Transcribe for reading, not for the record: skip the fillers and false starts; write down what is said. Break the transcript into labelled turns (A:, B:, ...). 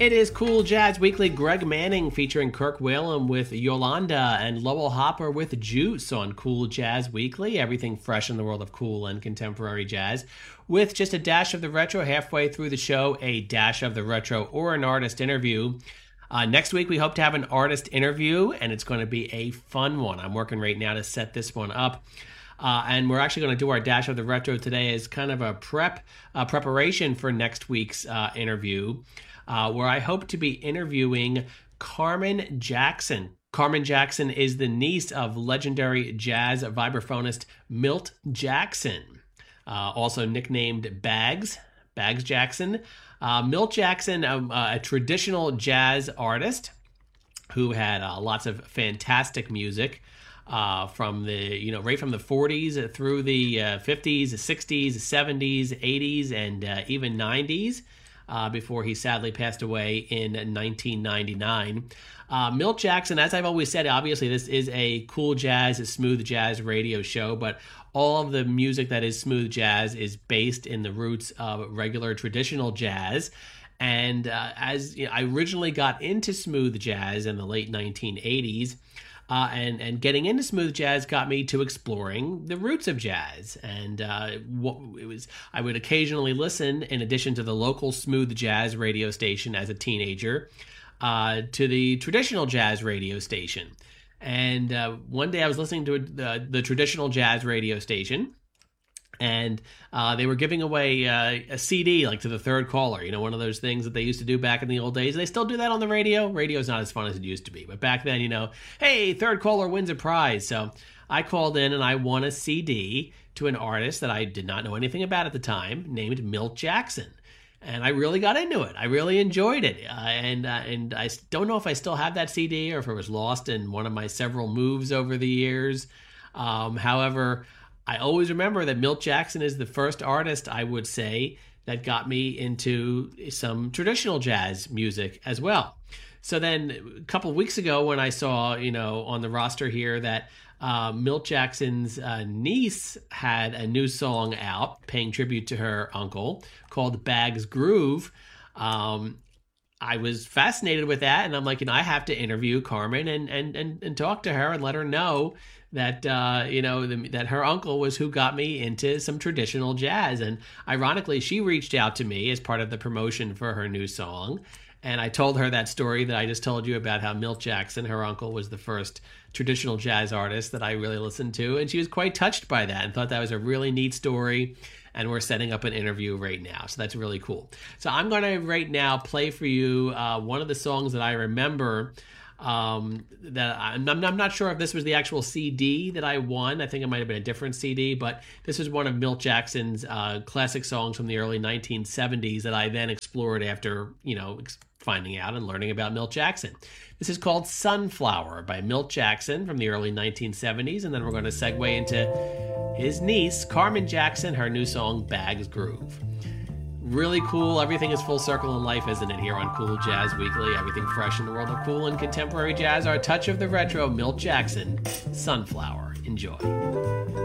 A: It is Cool Jazz Weekly. Greg Manning featuring Kirk Whalum with Yolanda and Lowell Hopper with Juice on Cool Jazz Weekly. Everything fresh in the world of cool and contemporary jazz. With just a dash of the retro halfway through the show, a dash of the retro or an artist interview. Next week, we hope to have an artist interview, and it's going to be a fun one. I'm working right now to set this one up. And we're actually going to do our dash of the retro today as kind of a preparation for next week's interview, where I hope to be interviewing Carmen Jackson. Carmen Jackson is the niece of legendary jazz vibraphonist Milt Jackson, also nicknamed Bags Jackson. Milt Jackson, a traditional jazz artist who had lots of fantastic music from the, right from the 40s through the 50s, 60s, 70s, 80s, and even 90s. Before he sadly passed away in 1999. Milt Jackson, as I've always said, obviously this is a cool jazz, a smooth jazz radio show, but all of the music that is smooth jazz is based in the roots of regular traditional jazz. And as I originally got into smooth jazz in the late 1980s, and getting into smooth jazz got me to exploring the roots of jazz. And I would occasionally listen, in addition to the local smooth jazz radio station as a teenager, to the traditional jazz radio station. And one day I was listening to the traditional jazz radio station, and they were giving away a CD, like to the third caller, one of those things that they used to do back in the old days. They still do that on the radio. Radio's not as fun as it used to be. But back then, hey, third caller wins a prize. So I called in and I won a CD to an artist that I did not know anything about at the time, named Milt Jackson. And I really got into it. I really enjoyed it. And I don't know if I still have that CD or if it was lost in one of my several moves over the years. However, I always remember that Milt Jackson is the first artist, I would say, that got me into some traditional jazz music as well. So then a couple of weeks ago when I saw, on the roster here that Milt Jackson's niece had a new song out paying tribute to her uncle called Bags Groove, I was fascinated with that. And I'm like, I have to interview Carmen and talk to her and let her know that that her uncle was who got me into some traditional jazz. And ironically, she reached out to me as part of the promotion for her new song. And I told her that story that I just told you about how Milt Jackson, her uncle, was the first traditional jazz artist that I really listened to. And she was quite touched by that and thought that was a really neat story. And we're setting up an interview right now. So that's really cool. So I'm going to right now play for you one of the songs that I remember that I'm not sure if this was the actual CD that I won. I think it might have been a different CD, but this is one of Milt Jackson's classic songs from the early 1970s that I then explored after, finding out and learning about Milt Jackson. This is called Sunflower by Milt Jackson from the early 1970s, and then we're going to segue into his niece, Carmen Jackson, her new song, Bags Groove. Really cool. Everything is full circle in life, isn't it? Here on Cool Jazz Weekly. Everything fresh in the world of cool and contemporary jazz. Our touch of the retro, Milt Jackson, Sunflower. Enjoy.